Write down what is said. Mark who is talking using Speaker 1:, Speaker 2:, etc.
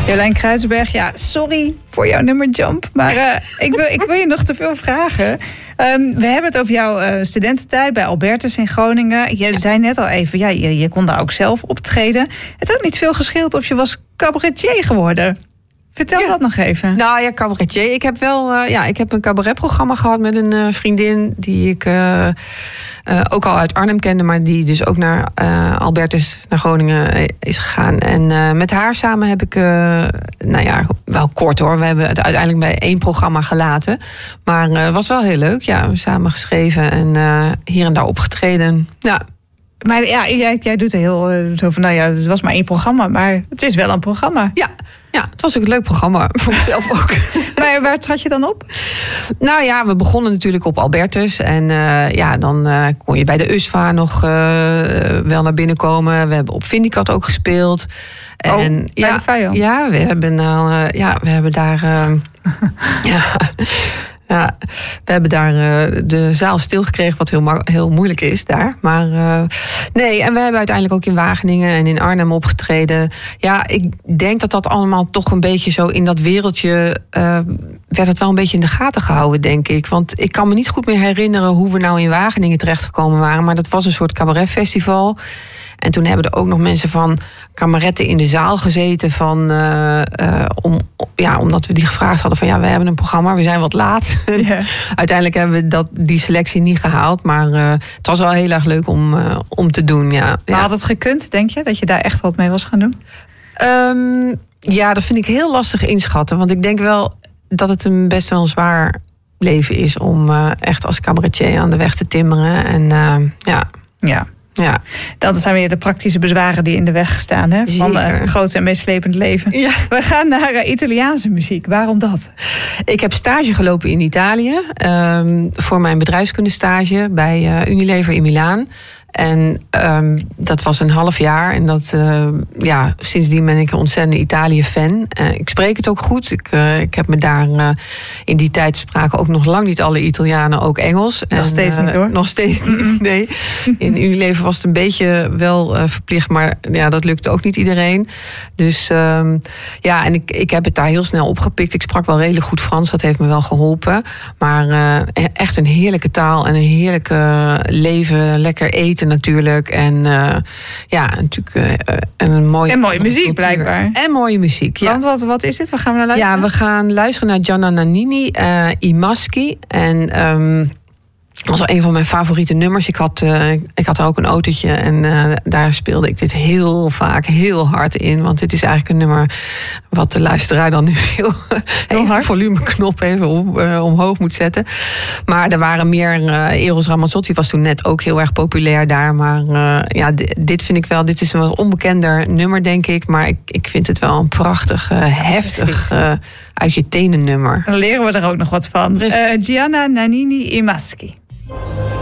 Speaker 1: Jolijn Kruisberg, ja, sorry voor jouw nummer Jump. Maar ik wil je nog te veel vragen. We hebben het over jouw studententijd bij Albertus in Groningen. Je zei net al even, ja, je kon daar ook zelf optreden. Het had niet veel gescheeld of je was cabaretier geworden. Vertel dat nog even.
Speaker 2: Nou ja, cabaretier. Ik heb wel ik heb een cabaretprogramma gehad met een vriendin die ik ook al uit Arnhem kende, maar die dus ook naar Albertus, naar Groningen is gegaan. En met haar samen heb ik, wel kort hoor. We hebben het uiteindelijk bij 1 programma gelaten. Maar het was wel heel leuk. Ja, we hebben samen geschreven en hier en daar opgetreden. Ja.
Speaker 1: Maar ja, jij doet er heel zo van, het was maar 1 programma, maar het is wel een programma.
Speaker 2: Ja, het was ook een leuk programma voor mezelf ook.
Speaker 1: Maar waar trad je dan op?
Speaker 2: Nou ja, we begonnen natuurlijk op Albertus. En dan kon je bij de USvA nog wel naar binnen komen. We hebben op Vindicat ook gespeeld.
Speaker 1: En, bij de Vijand?
Speaker 2: Ja, we hebben daar... Ja, we hebben daar de zaal stilgekregen, wat heel moeilijk is daar. Maar nee, en we hebben uiteindelijk ook in Wageningen en in Arnhem opgetreden. Ja, ik denk dat dat allemaal toch een beetje zo in dat wereldje... werd het wel een beetje in de gaten gehouden, denk ik. Want ik kan me niet goed meer herinneren hoe we nou in Wageningen terechtgekomen waren. Maar dat was een soort cabaretfestival. En toen hebben er ook nog mensen van kameretten in de zaal gezeten. Omdat we die gevraagd hadden van we hebben een programma, we zijn wat laat. Yeah. Uiteindelijk hebben we die selectie niet gehaald. Maar het was wel heel erg leuk om te doen. Ja.
Speaker 1: Maar had het gekund, denk je? Dat je daar echt wat mee was gaan doen?
Speaker 2: Dat vind ik heel lastig inschatten. Want ik denk wel dat het best wel een zwaar leven is om echt als cabaretier aan de weg te timmeren. En
Speaker 1: Ja, dat zijn weer de praktische bezwaren die in de weg staan, hè? Van een groot en meeslepend leven. Ja. We gaan naar Italiaanse muziek. Waarom dat?
Speaker 2: Ik heb stage gelopen in Italië voor mijn bedrijfskundestage bij Unilever in Milaan. En dat was een half jaar. En sindsdien ben ik een ontzettende Italië-fan. Ik spreek het ook goed. Ik heb me daar in die tijd spraken ook nog lang niet alle Italianen ook Engels.
Speaker 1: Nog steeds niet hoor.
Speaker 2: Nog steeds niet, nee. In Unilever was het een beetje wel verplicht. Maar dat lukte ook niet iedereen. Dus en ik heb het daar heel snel opgepikt. Ik sprak wel redelijk goed Frans. Dat heeft me wel geholpen. Maar echt een heerlijke taal en een heerlijke leven. Lekker eten natuurlijk. En natuurlijk een mooie...
Speaker 1: En mooie muziek blijkbaar.
Speaker 2: En mooie muziek, ja.
Speaker 1: Want wat is dit? Waar gaan we naar luisteren?
Speaker 2: Ja, we gaan luisteren naar Gianna Nannini, I Maschi. En dat was een van mijn favoriete nummers. Ik had ook een autootje en daar speelde ik dit heel vaak heel hard in. Want dit is eigenlijk een nummer wat de luisteraar dan nu heel volumeknop even omhoog moet zetten. Maar er waren meer... Eros Ramazzotti was toen net ook heel erg populair daar. Maar dit vind ik wel... Dit is een wat onbekender nummer, denk ik. Maar ik vind het wel een prachtig, heftig... uit je tenen nummer.
Speaker 1: Dan leren we er ook nog wat van. Gianna Nannini, I Maschi.